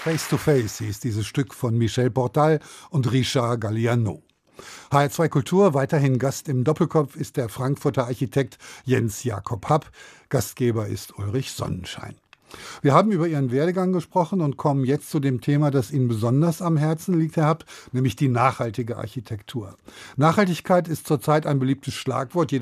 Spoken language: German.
Face to Face hieß dieses Stück von Michel Portal und Richard Galliano. HR2 Kultur, weiterhin Gast im Doppelkopf ist der Frankfurter Architekt Jens Jakob Happ. Gastgeber ist Ulrich Sonnenschein. Wir haben über Ihren Werdegang gesprochen und kommen jetzt zu dem Thema, das Ihnen besonders am Herzen liegt, Herr Happ, nämlich die nachhaltige Architektur. Nachhaltigkeit ist zurzeit ein beliebtes Schlagwort.